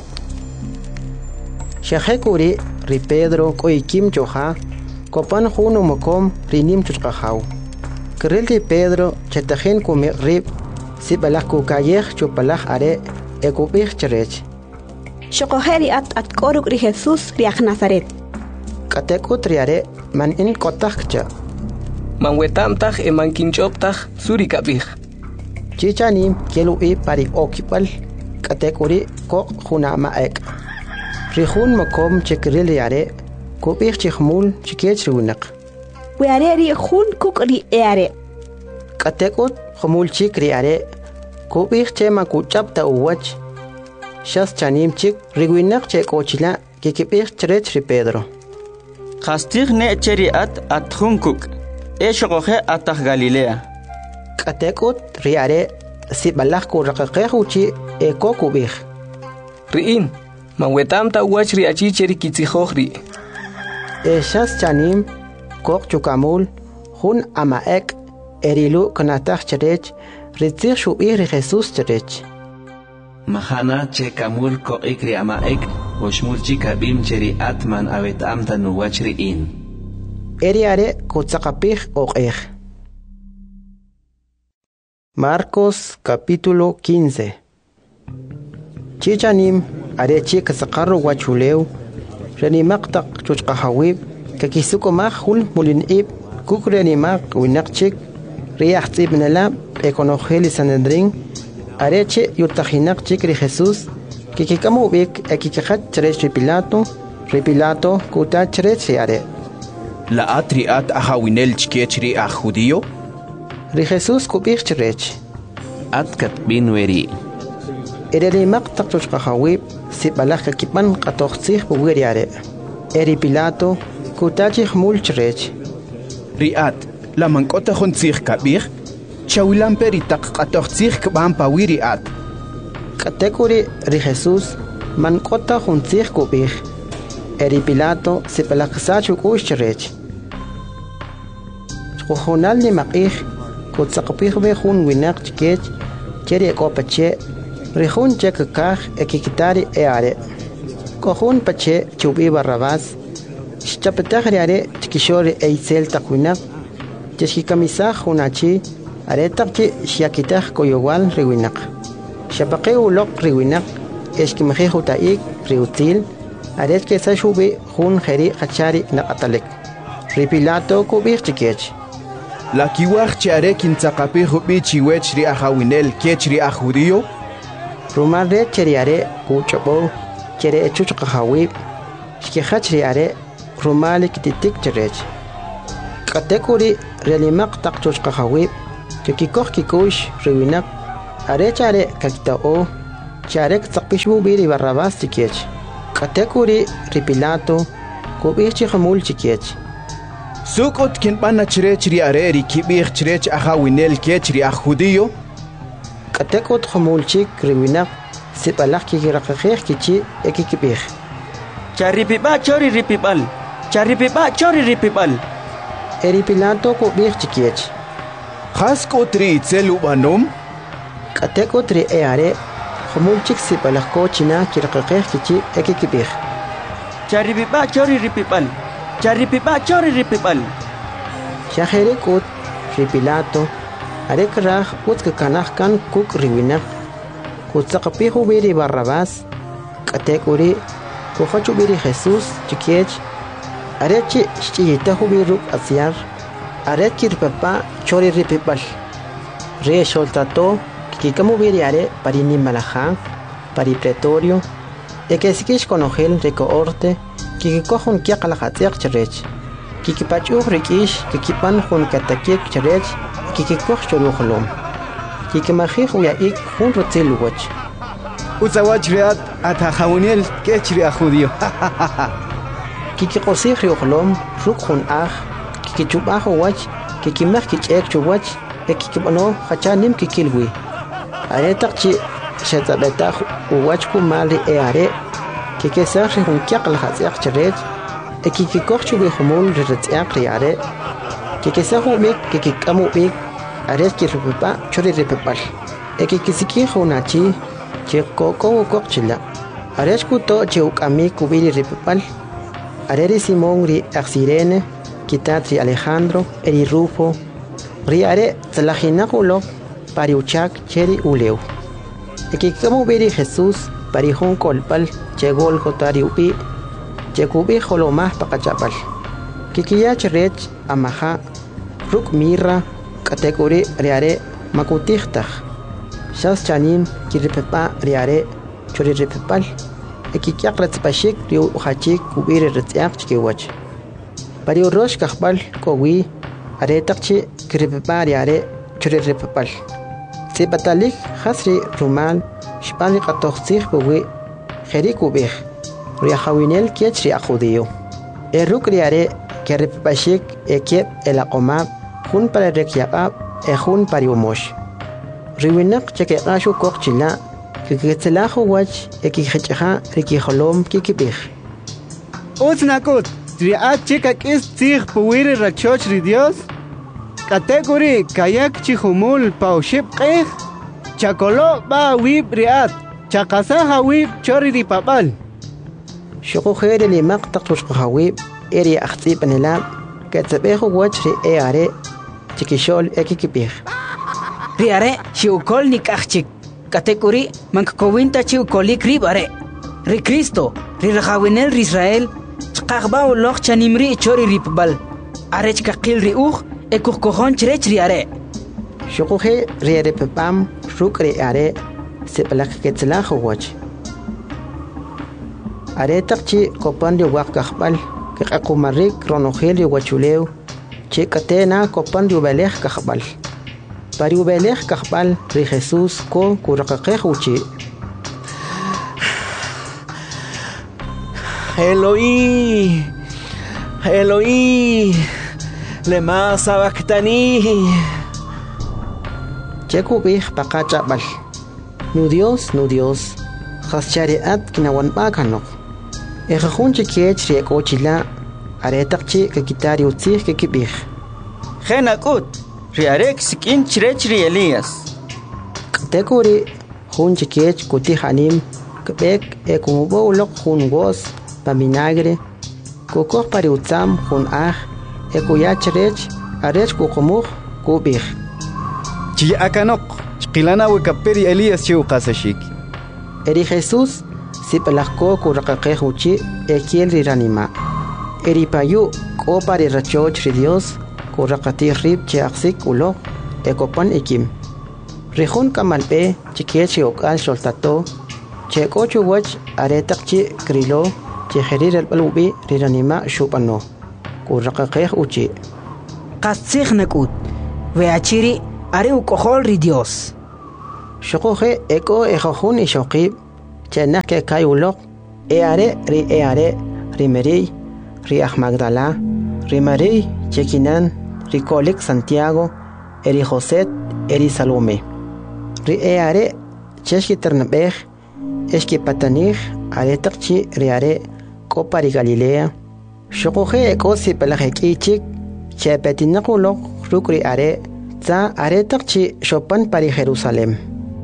shahekuri ri Pedro ko ikim joha kopan juno mokom rinim chuqajaw krel ri Pedro chetajen come rib si pala ko kayej chupalaj are e ko ir cherech Shokojeri at at koruk ri Jesús riach Nazaret. Katekut riare man in kotakcha. Man wetamtaj e man kinchoptaj suri kabij. Chichanim kielu i pari okipal. Katekuri ko junama ek. Rihun makom chekril riare kubij chikhmul chikech runak. Weare ri hun kuk ri eare. Katekut khumul chik riare kubij chema kuchapta uwach. Shas chanim chik rigwinak che kochila que kipir cherech ri Pedro. Kastig ne cheri at at hunkuk. E shokoje atah Galilea. Katekut riare si balak ku raqaqehuchi e kokubih. Riin, man wetam ta wach ri achi cheri kitzihojri. E shas chanim kok chukamul hun amaek erilu kanatah cherech ritzir shubih ri Jesús cherech. Mahana che kamul ko ikri ama ek oshmul chikabim cheri atman avet amta nuwachri in. Eriare kutzakapij oqej. Marcos capítulo quince. Chichanim are chik sakarro wachuleu renimaktak chuchqahawib kakisukomaj hul mulinib kukrenimak winakchik riachtib nalab ekonojeli sanedrin areche yutajinak chikri Jesús que que kamu bik akikhat tres ri Pilato ri Pilato kuta tres are la atriat ahawinel chkechri a judío ri Jesús kubich tres atkat binweri ereli maqtaq tushqahawib si balakha kipan qatoqtsij buweri are eri Pilato kuta chihmul tres riat la mankota khontsij kabir Chawilan peri tak qatoqtsij kban pawiri at. Katekuri ri Jesús man kota juntzij kubij. Eri Pilato si palaksachu kushcherech. Chujunal ni maqij kutsaqpij be jun winak chikech cheri ekopache rihun chekakaj ekikitari eare. Kohun pache chubi Barrabás. Shchapetaj are chikishori eisel takwinak. Cheshikamisaj junachi aretak shiakitaj koyowal riwinak. Shapaqeu lok riwinak eshkimajeju taik riutil aret que sashubi jun jeri hachari naqatalek. Ri Pilato kubij chikech. La kiwaj chare kintzaqapi hubi chiwech ri ahawinel kech ri ajudío. Rumar re cheriare kuchobo chere echuchqahawib shkihach riare rumalik titik cherech. Katekuri realimak tak choch kahawib. Kikikoh kikush riwinak. Are chare kakitao. Charek takpishu biri barrabas chikiech. Katekuri ripilato. Kubichi hamul chikiech. Sukot kin pana chirech ri are ri kibich chirech ahawinel kech ri ajudio. Katekot hamul chik riwinak. Sipalak kikirakakeh kichi ekikibich. Charipipa chori ripipal. Charipipa chori ripipal. Eripilato kubich chikiech. Hasko tri itzelu banom. Kateko tri eare. Hamulchik sipalako china kirakakeh kichi ekikibich. Charipipa chori ripipal. Charipipa chori ripipal. Shaheri kut ripilato. Arek rah utkakanah kan kuk riwinak. Kutsakapihu biri barrabas. Katekuri. Kuhachu biri Jesús chikiech. Arechi chiyitahu biru asiar. Areki ripapa chori ripipal. Re soltato kikamu biri are parini malajan. Pari pretorio. Ekesikish konogel reko orte. Kikikohun kiakalajatiak charech. Kikipachuh rikish kikipan hun katakiek charech. Kikikoh choruholom. Kikimajih uyaik hun rotiluwach. Uzawach reat atajawuniel kechri ajudio. Kikikosih riolom ruk hun aj. Kikichubajo wach. Kikimaj kichek chuwach. Ekikipano hachanim kikilwi. Aretakchi shetabetah uwach kumali eare. Kikesah hun kiakalajatiak charech. Ekikikoh chubi humul riretiak riare. Kikisahu mik kikikamu mik. Ares kirripipa chori ripipal. Ekikisiki hunachi. Chekoko kokchila. Ares kuto cheuk ami kubiri ripipal. Areri Simón ri Axirene. Kitatri Alejandro. Eri Rufo. Ri are tzalajinakulo. Pariuchak cheri uleu. Ekikamu biri Jesús. Parihon kolpal. Chegol kotari upi. Chekubi holomah pakachapal. Kikiyach rech amaha. Ruk mirra. Katekuri riare makutichtah. Shas chanim kiripepa riare chori ripepal. Ekikiak ratzpashik riu hachik kubiri ritziak chikiwach. Pariu rosh kahbal kowi aretakchi kiripepa riare chori ripepal. Sipatalik hasri rumal shpali katoxzih buwi jeri kubih. Riahawinel kiech riajudio. Eruk riare keripepashik ekiep elakomab. Hun para rekiaqab e hun pariumosh. Riwinak cheke ashu kokchila kikitelajo wach e kichecha rikiholom kikibih. Utsnakut, triat chika kis tzig puwiri rachoch ri Dios. Kategori kayak chihumul pauship qeh. Chakolo ba wib riat. Chakasaha wib chori ri papal. Shoko khere li maqtaq tushqahawib eri akhti panela katsabejo wach ri eare. Chikishol ekikipih. Riare, chiukol ni kachik. Katekuri, mankowinta chiukolik ribare. Ri Cristo, ri rajawinel Israel. Chkakba uloch chanimri chori ripbal. Arech kakil ri uch, ekukohon chrech riare. Shokuhe riare pepam, ruk riare, sepalak ketzelajo wach. Are takchi kopan di wak kakbal, kakakumarik ronogel di wachuleu. Chekatena kopan riubelej kahbal. Pariubelej kahbal ri Jesús ko kurakakej uchi. Eloí, Eloí, lema sabactani. Chekubij pakachabal. Nu Dios, nu Dios. Haschariat kinawan bakanok. Ejajun chikiech riekochila. Aretakchi kakitari utzih kekibih. Genakut, riarek sikin chirech ri Elías. Katekuri hun chikiech kuti hanim kebek e kumubo ulok hun gos pa vinagre. Kukoh pari utzam hun ah e kuya chirech arech kukumuh kubih. Chi akanok, chilana wikaperi Elías chiu kasashik. Eri Jesús sipalako kurakakej uchi e kiel riranima. Eripayu kopari rachoch ri Dios kurakati rib cheaxik ulo ekopan ikim. Rihun kamalpe chikiech okal soltato chekochu wach aretakchi krilo cheheri albalubi riranima shupano kurakakej uchi. qastsig nakut we achiri are ukohol ri Dios shokoje eko ejojun ishokib chena ke kayulok e are ri e are ri Mary ri Magdala ri Mary chekinan ri kolik Santiago eri José eri Salome ri e are cheski ternabej eski patanij are takchi ri are kopari Galilea shokoje eko si pelajekichik chepetinakulok rukri are za are takchi shopan pari Jerusalem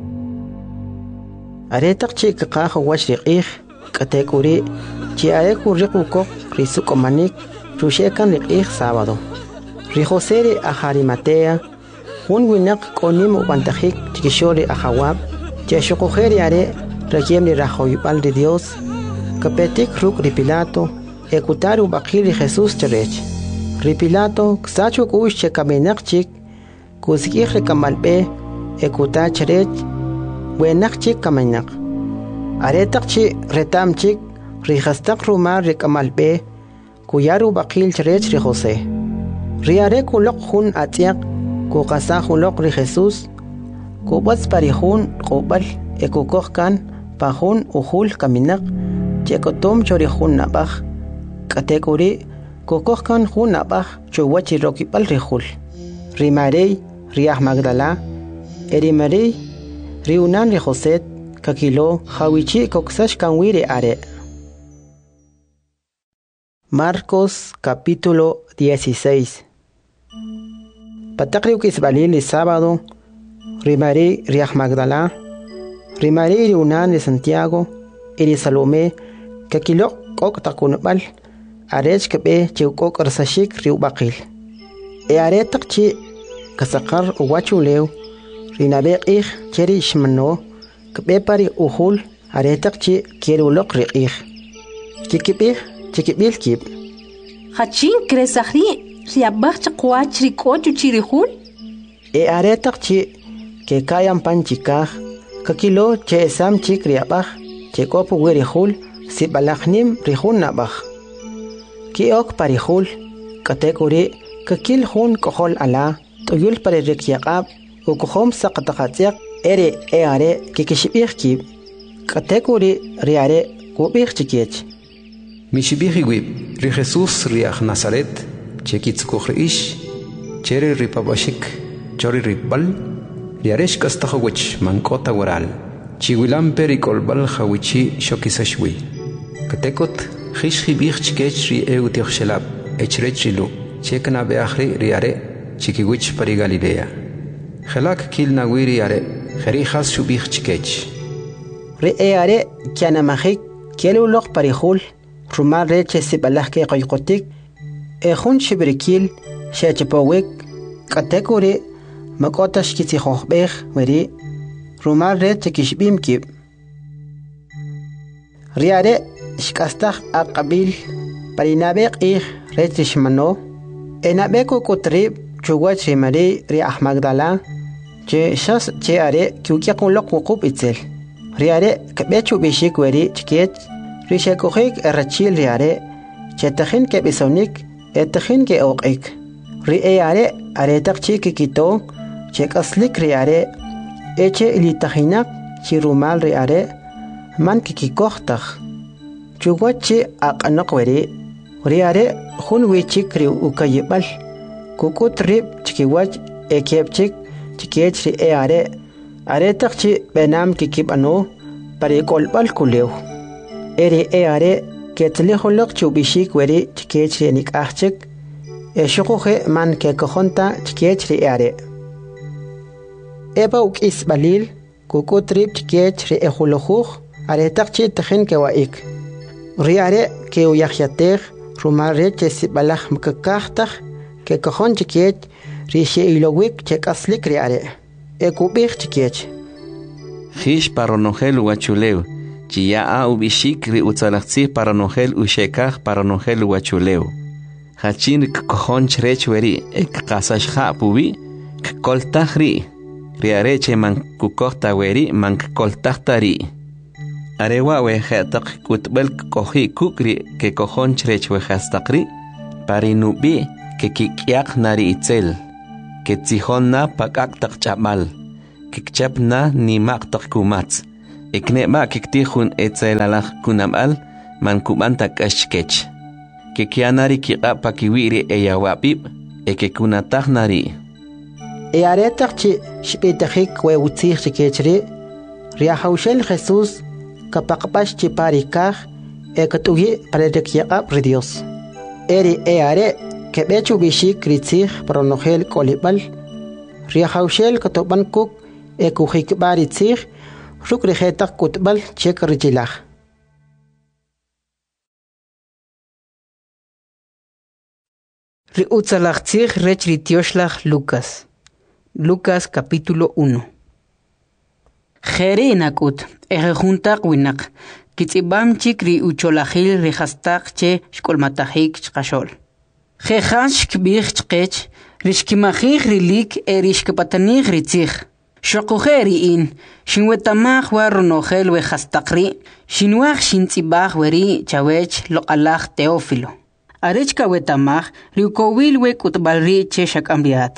are takchi kakaj wachriqij katekuri chi are kurriqukok risukomanik rushekan riqij sábado ri José ri Arimatea un winak konim ubantajik tikishori ajawab che shokojeri are rekiem ri rajoypal de Dios kapetik ruk ri Pilato ekutaru bakil ri Jesús cherech ri Pilato ksachu kush che kamenak chik kusikij rekamalpe ekuta cherech wenak chik kamenak are takchi retam chik ri jastak rumar rekamalpe kuyaru bakil cherech ri José ri are kulok jun atiak ku qasa julok ri Jesús ku bats parihun qobal ekukojkan pajun ujul kaminak chekotom chorihun nabaj katekuri kukojkan jun nabaj chuwachi rokipal rihul ri Marey ri Magdala eri Marey ri unan ri José kakilo hawichi koksash kanwire are. Marcos capítulo dieciséis. Patakriu kisbalil el sábado, ri Marey ri Magdala, ri Marey ri unan de Santiago, eri Salome, kakilo kok takunbal, arech kebe chiukok arsashik ri ubakil. E are takchi kasakar uwachuleu, ri nabek ich cheri ishmano, kebe pari uhul, are takchi kierulok ri ich. Kikibih chikibil kib. Hachin kresahri riabach chakwach rikochu chirihul. E are takchi ke kayan panchikaj kakilo che esam chik riabach che kopu werihul si balachnim rihun nabach. Ki ok parihul katekuri kakil hun kohol ala toyul pare rekyaqab u kohom saqataqatiak ere e are kikishibih kib katekuri riare kubih chikiech. Mishibiji wib, ri Jesús riach Nazaret, chekitzkuch ish, chere ripabashik, chori ripbal, riaresh kastahawich mankota waral, chiwilam perikolbal hawichi shokisashwi. Katekot, hish hibich chikech ri eutiochshelab, echrechilu, chekna beachri riare, chikiwich pari Galilea. Helak kil nawiri are, herijas shubich chikech. Ri eare kianamahik, kielulok parihul, rumar reche sibalah ke qoyqotik ejun shibrikil shechepowik katekuri makotash kitihobeh weri rumar reche kishbim kib riare shkastah aqabil parinabek ih reche shmano enabeko kutrib chuwach rimari ri Magdala che shas che are kyukyaqulok wuqub itzel riare kabechu bishik weri chket Rishekojik errachil riare, chetajin ke bisonik, etajin ke oqik. Ri eare aretak chiki kito, chekaslik riare, eche ilitajinak, chirumal riare, man kikikohtaj. Chuguachi aqanakweri, riare hun wichik ri ukayibal, kukut rib chikiwach ekepchik, chikech ri eare, aretak chi benam kikibano, parikolbal kuleu. Eri eare ketlihulok chubishik weri chikech ri nikachik e shukuhe man ke kohonta chikech ri eare eba uk isbalil kukutrib chikech ri ehulujuj are takchi tajin ke waik ri are ke uyahyatej rumare che sibalaj mkakajtaj ke kohon chikech ri sheilowik chekaslik ri are e kubij chikech Hish paronogel wachuleu Chia a ubishik ri utzalachzi para nogel ushekaj para nogel wachuleu. Hachin kkojon chrech weri ek kasashja pubi kkoltaj ri. Riareche man kukojta weri man kkoltajta ri. Arewa wejetak kutbel kkoji kukri ke kojon chrech wejastaqri. Parinubi que kikiak nari itzel, que tzihonna pakak tak chamal, que kchapna ni mak tak kumats, eknema kiktihun etzel alaj kunamal, man kumantak ashkech, que kianari kika pakiwiri eyawapip, e que kunatak nari. E aretak chi shpitajik we utzih chikechri, riahaushel Jesús, kapakpash chiparikaj, e katugi parerekiakap ri Dios. Eri e are, que bechu bishik ritzih pronogel kolibal, riahaushel katoban kuk, e kujik baritzih, ruk rijetak kutbal chek rijilaj. Riutzalachtzih rech ritioslach Lucas. Lucas capítulo uno. Jere nakut, eje juntak winak, kitzibam chik ri ucholahil rihastak che shkolmatahik chkashol. Jejash kbich chkech, rishkimahik rilik e rishkapatanik ritzich. Shokujeri in, shinwetamach waronogel wehastakri, shinwach shintzibach weri chawech lokalach Teófilo. Arechka wetamach riukowil we kutbalri che shakambiat.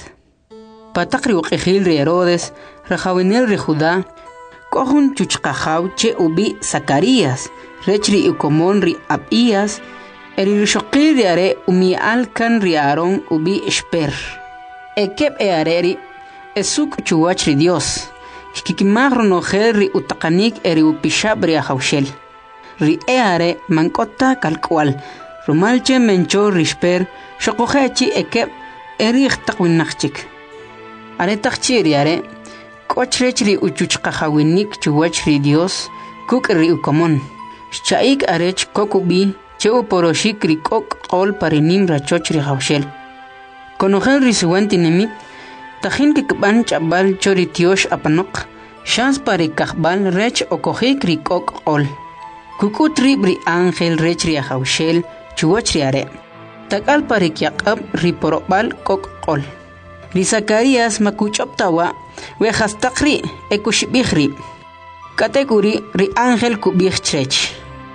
Patak riukejil ri Herodes, rajawinel ri Judá, kohun chuchkajaw che ubi Zacarías, rechri ukomon ri Abías, eri rishokil ri are umi alkan ri Aarón ubi Esper. Ekep e areri, esuk chuwach ri Dios, shkikimach ronogel ri utakanik eri upishab ri ajawshel. Ri e are mankota kalkwal, Rumalche mencho risper, shokohechi ekep, erich takwinachchik. Are tachchiri are, kochrechri uchuchkahawinik chuwachri Dios, kukri ukomon. Shaik arech kokubi, cheu poroshik ri kok kol parinim rachochri haushel. Konogel risuanti nemit, tajin kikban chabal chori tiosh apanok, shans pari kahbal rech okohik ri kok kol. Kukutri bri angel rechri haushel, chuwachri are. Takal parik yakab riporobal kok kol. Ri Zacarías makuchoptawa we hastakri ekushibihri. Kategori ri angel kubih chrech.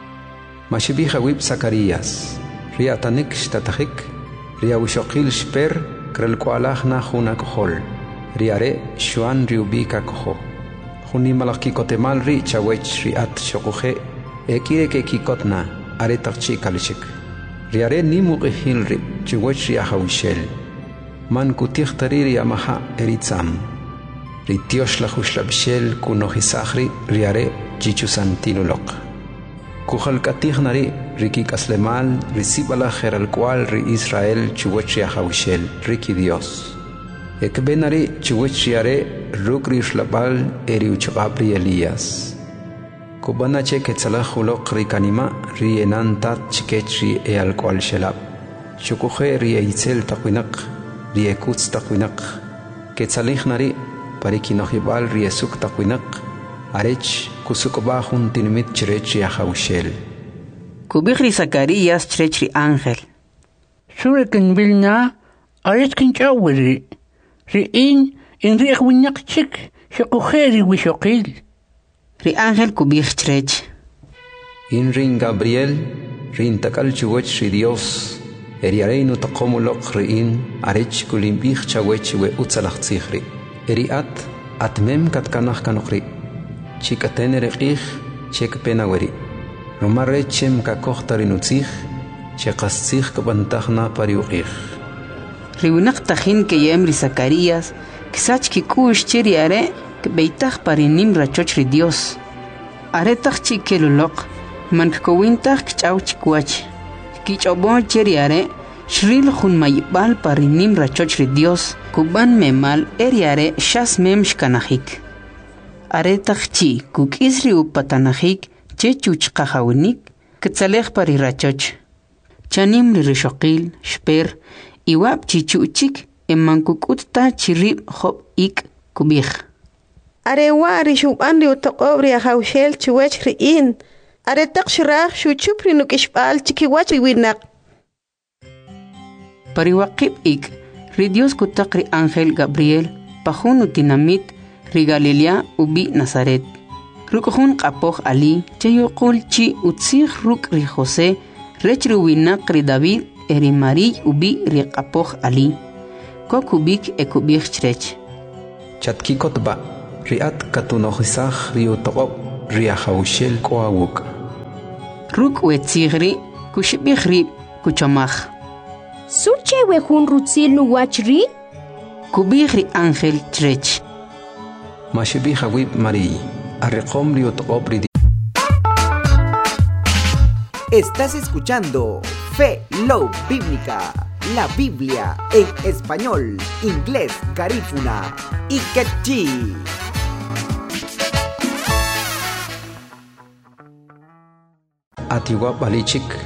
Mashibiha wib Zacarías. Ri atanik shtatahik. Ri awishokil shper krel kualach na juna kohol. Ri are shuan ri ubika koho. Juni malaki kotemal ri chawech ri at shokuhe. Ekire ke kikotna are takchi kalishik. Riare ni muqihil rib chuwach riahawishel. Man kutih tariri amaha eritzam. Ritiosh la hushlabshel kunohisahri riare chichusantinulok. Kuhal katih nari riki kaslemal risibala geral cual ri Israel chuwach riahawishel riki Dios. Ekbenari chuwach riare rukri shlabal eri uchabri Elías. Kubana che ketzalahulok ri kanima ri enantat chikech ri e alcohol shelab. Chukuhe ri eitzel takwinak, ri ekutz takwinak. Ketzalih nari parikinohibal ri esuk takwinak. Arech kusukobahun tinimit chirech ri ahawshel. Kubih ri Zacarías chirech ri ángel. Surekin bilna, arech kinchawiri. Ri in, in ri ahwinyak chik, chukuhe ri wishokil. Ri ángel kubih chrech. In rin Gabriel, rin takal chuwech ri Dios, eri areinu takomulok ri in, arech kulimbih chawech we utzalach tzihri. Eri at, at mem katkanach kanokri. Chikaten reqih, chek penaweri. Romarechem kakohtarin utzih, chekas tzih kabantachna pariuqih. Ri unak tajin ke yem ri Zacarías, kisach kikush chiri are, Beitaj parinim rachoch ri Dios. Aretach chikelulok, man kowintach kchaw chikwach. Kichobon cheriare, shril hun mayibal parinim rachoch ri Dios, kuban memal eriare shas mem shkanahik. Aretach chi kukisri upatanahik, chechuch kahawinik, ktzalech pari rachoch. Chanim ri rishokil, shper, iwab chichuchik, eman kukutta chirib hop ik kubich. Arewa rishuban ri utaqobri ahawshel chuwech ri in. Aretak shirach shuchupri nukishbal chikiwach ri winak. Pariwakib ik, ri Dios kutak ri ángel Gabriel, pahun utinamit ri Galilea ubi Nazaret. Rukuhun kapoj ali, chayokul chi utzih ruk ri José, rech ri winak ri David, eri Mariy ubi riqapoj ali. Kokubik ekubik chrech. Chatkikotba, riat katunojisaj riutoqob riajaushel koawuk. Ruk wetzigri kushibik rib kuchamaj. Suche wejun rutzil nuwachri? Kubik ri ángel chrech. Mashibij awib Mariy, arriqom riutoqob ri. Estás escuchando Fe Love Bíblica, la Biblia en español, inglés, garífuna y quechí. Atiwa balichik